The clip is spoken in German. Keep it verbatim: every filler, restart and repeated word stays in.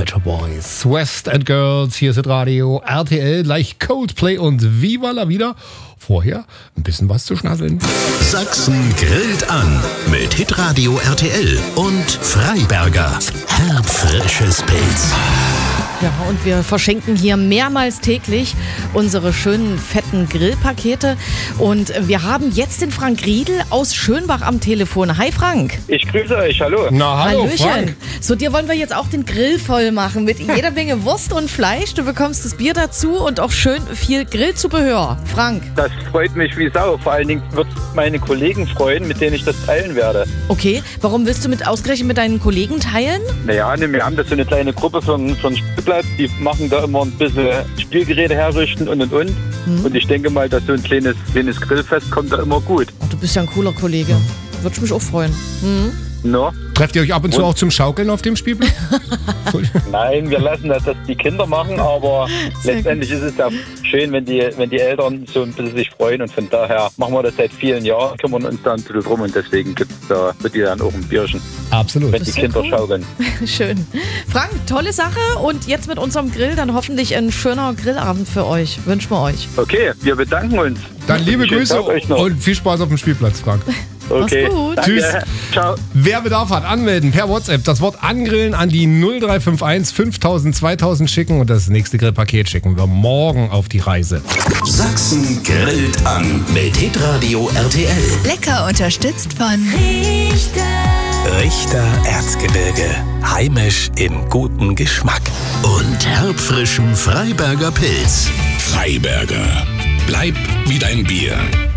Pet Shop Boys, West End Girls, hier ist Radio R T L, gleich Coldplay und Viva la Vida. Vorher ein bisschen was zu schnasseln. Sachsen grillt an mit Hitradio R T L und Freiberger. Herbfrisches Pilz. Ja, und wir verschenken hier mehrmals täglich unsere schönen, fetten Grillpakete. Und wir haben jetzt den Frank Riedel aus Schönbach am Telefon. Hi Frank. Ich grüße euch, hallo. Na, hallo Hallöchen. Frank. So, dir wollen wir jetzt auch den Grill voll machen mit jeder Menge Wurst und Fleisch. Du bekommst das Bier dazu und auch schön viel Grillzubehör. Frank. Das freut mich wie Sau. Vor allen Dingen wird es meine Kollegen freuen, mit denen ich das teilen werde. Okay, warum willst du mit ausgerechnet mit deinen Kollegen teilen? Naja, ne, wir haben da so eine kleine Gruppe für, einen- für einen Spielplatz. Die machen da immer ein bisschen Spielgeräte herrichten und und und. Hm. Und ich denke mal, dass so ein kleines, kleines Grillfest kommt da immer gut. Oh, du bist ja ein cooler Kollege. Würde ich mich auch freuen. Hm? No? Trefft ihr euch ab und zu Und? auch zum Schaukeln auf dem Spielplatz? Nein, wir lassen das, dass die Kinder machen, aber Sehr letztendlich ist es ja schön, wenn die, wenn die Eltern so ein bisschen sich freuen und von daher machen wir das seit vielen Jahren, kümmern uns da ein bisschen drum und deswegen gibt es da für die dann auch ein Bierchen, Absolut. wenn Das die ist ja Kinder cool. schaukeln. Schön. Frank, tolle Sache. Und jetzt mit unserem Grill dann hoffentlich ein schöner Grillabend für euch. Wünschen wir euch. Okay, wir bedanken uns. Dann liebe Schönen Grüße Tag euch noch. und viel Spaß auf dem Spielplatz, Frank. Okay. Mach's gut. Danke. Tschüss. Ciao. Wer Bedarf hat, anmelden per WhatsApp. Das Wort angrillen an die null drei fünf eins fünftausend zweitausend schicken und das nächste Grillpaket schicken wir morgen auf die Reise. Sachsen grillt an mit Hitradio R T L. Lecker unterstützt von Richter Erzgebirge. Heimisch im guten Geschmack. Und herbfrischem Freiberger Pilz. Freiberger. Bleib wie dein Bier.